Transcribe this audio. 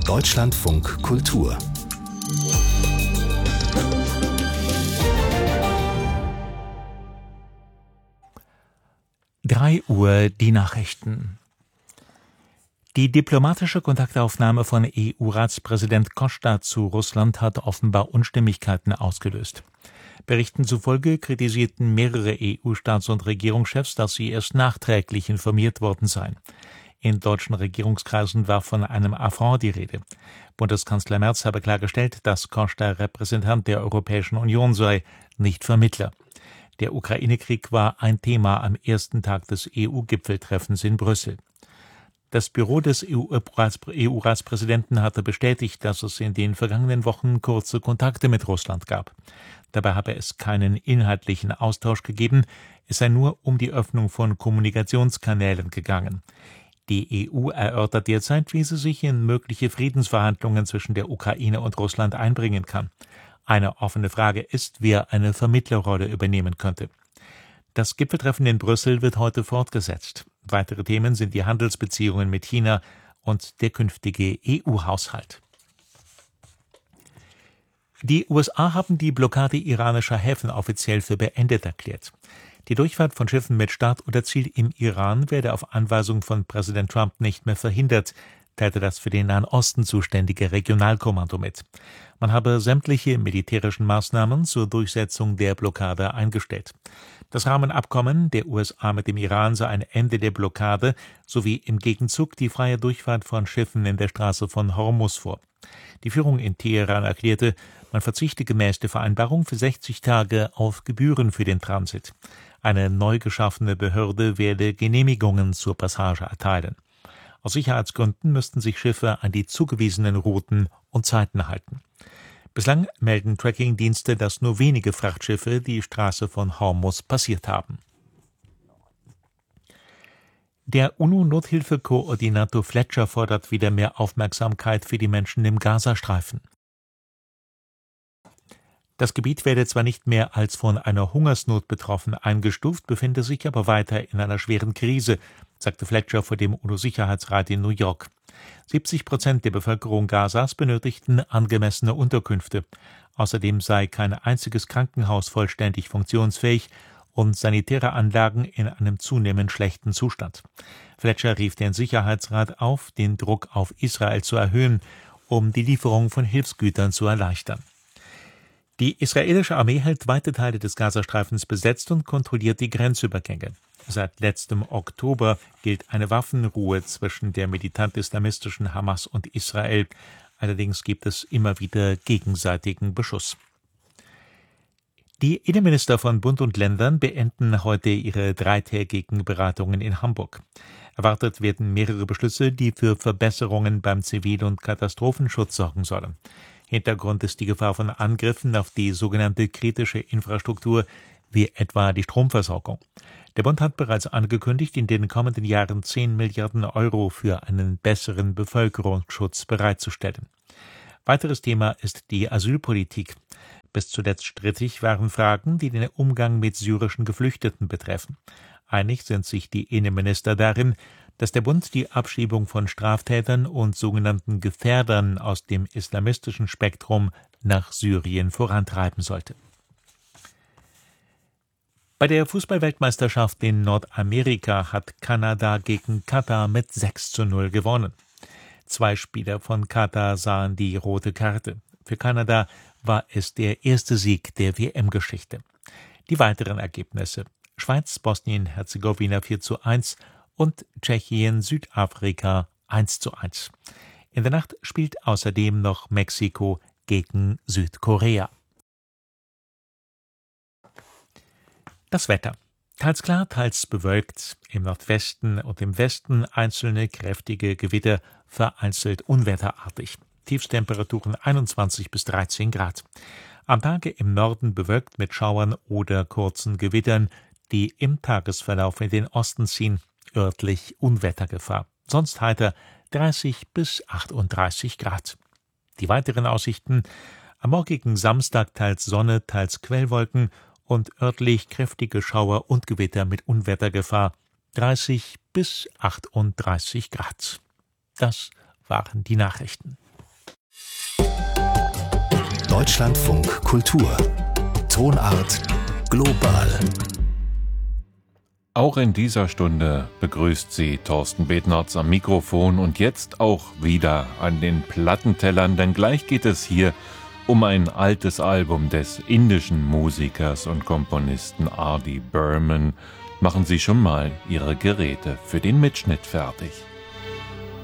Deutschlandfunk Kultur 3 Uhr die Nachrichten. Die diplomatische Kontaktaufnahme von EU-Ratspräsident Costa zu Russland hat offenbar Unstimmigkeiten ausgelöst. Berichten zufolge kritisierten mehrere EU-Staats- und Regierungschefs, dass sie erst nachträglich informiert worden seien. In deutschen Regierungskreisen war von einem Affront die Rede. Bundeskanzler Merz habe klargestellt, dass Costa Repräsentant der Europäischen Union sei, nicht Vermittler. Der Ukraine-Krieg war ein Thema am ersten Tag des EU-Gipfeltreffens in Brüssel. Das Büro des EU-Ratspräsidenten hatte bestätigt, dass es in den vergangenen Wochen kurze Kontakte mit Russland gab. Dabei habe es keinen inhaltlichen Austausch gegeben, es sei nur um die Öffnung von Kommunikationskanälen gegangen. Die EU erörtert derzeit, wie sie sich in mögliche Friedensverhandlungen zwischen der Ukraine und Russland einbringen kann. Eine offene Frage ist, wer eine Vermittlerrolle übernehmen könnte. Das Gipfeltreffen in Brüssel wird heute fortgesetzt. Weitere Themen sind die Handelsbeziehungen mit China und der künftige EU-Haushalt. Die USA haben die Blockade iranischer Häfen offiziell für beendet erklärt. Die Durchfahrt von Schiffen mit Start oder Ziel im Iran werde auf Anweisung von Präsident Trump nicht mehr verhindert, teilte das für den Nahen Osten zuständige Regionalkommando mit. Man habe sämtliche militärischen Maßnahmen zur Durchsetzung der Blockade eingestellt. Das Rahmenabkommen der USA mit dem Iran sah ein Ende der Blockade sowie im Gegenzug die freie Durchfahrt von Schiffen in der Straße von Hormuz vor. Die Führung in Teheran erklärte, man verzichte gemäß der Vereinbarung für 60 Tage auf Gebühren für den Transit. Eine neu geschaffene Behörde werde Genehmigungen zur Passage erteilen. Aus Sicherheitsgründen müssten sich Schiffe an die zugewiesenen Routen und Zeiten halten. Bislang melden Trackingdienste, dass nur wenige Frachtschiffe die Straße von Hormuz passiert haben. Der UNO-Nothilfekoordinator Fletcher fordert wieder mehr Aufmerksamkeit für die Menschen im Gazastreifen. Das Gebiet werde zwar nicht mehr als von einer Hungersnot betroffen eingestuft, befinde sich aber weiter in einer schweren Krise, sagte Fletcher vor dem UNO-Sicherheitsrat in New York. 70% der Bevölkerung Gazas benötigten angemessene Unterkünfte. Außerdem sei kein einziges Krankenhaus vollständig funktionsfähig und sanitäre Anlagen in einem zunehmend schlechten Zustand. Fletcher rief den Sicherheitsrat auf, den Druck auf Israel zu erhöhen, um die Lieferung von Hilfsgütern zu erleichtern. Die israelische Armee hält weite Teile des Gazastreifens besetzt und kontrolliert die Grenzübergänge. Seit letztem Oktober gilt eine Waffenruhe zwischen der militant-islamistischen Hamas und Israel. Allerdings gibt es immer wieder gegenseitigen Beschuss. Die Innenminister von Bund und Ländern beenden heute ihre 3-tägigen Beratungen in Hamburg. Erwartet werden mehrere Beschlüsse, die für Verbesserungen beim Zivil- und Katastrophenschutz sorgen sollen. Hintergrund ist die Gefahr von Angriffen auf die sogenannte kritische Infrastruktur, wie etwa die Stromversorgung. Der Bund hat bereits angekündigt, in den kommenden Jahren 10 Milliarden Euro für einen besseren Bevölkerungsschutz bereitzustellen. Weiteres Thema ist die Asylpolitik. Bis zuletzt strittig waren Fragen, die den Umgang mit syrischen Geflüchteten betreffen. Einig sind sich die Innenminister darin, dass der Bund die Abschiebung von Straftätern und sogenannten Gefährdern aus dem islamistischen Spektrum nach Syrien vorantreiben sollte. Bei der Fußball-Weltmeisterschaft in Nordamerika hat Kanada gegen Katar mit 6:0 gewonnen. 2 Spieler von Katar sahen die rote Karte. Für Kanada war es der erste Sieg der WM-Geschichte. Die weiteren Ergebnisse: Schweiz, Bosnien-Herzegowina 4:1 und Tschechien-Südafrika 1:1. In der Nacht spielt außerdem noch Mexiko gegen Südkorea. Das Wetter. Teils klar, teils bewölkt. Im Nordwesten und im Westen einzelne kräftige Gewitter, vereinzelt unwetterartig. Tiefstemperaturen 21 bis 13 Grad. Am Tage im Norden bewölkt mit Schauern oder kurzen Gewittern, die im Tagesverlauf in den Osten ziehen. Örtlich Unwettergefahr. Sonst heiter 30 bis 38 Grad. Die weiteren Aussichten: am morgigen Samstag teils Sonne, teils Quellwolken und örtlich kräftige Schauer und Gewitter mit Unwettergefahr. 30 bis 38 Grad. Das waren die Nachrichten. Deutschlandfunk Kultur. Tonart global. Auch in dieser Stunde begrüßt sie Thorsten Betnerz am Mikrofon und jetzt auch wieder an den Plattentellern, denn gleich geht es hier um ein altes Album des indischen Musikers und Komponisten R.D. Burman. Machen Sie schon mal Ihre Geräte für den Mitschnitt fertig.